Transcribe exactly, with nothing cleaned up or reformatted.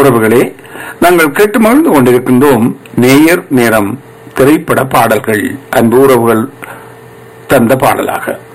உறவுகளே, நாங்கள் கேட்டு மகிழ்ந்து கொண்டிருக்கின்றோம் நேயர் நேரம் திரைப்பட பாடல்கள். அன்பு உறவுகள் தந்த பாடலாக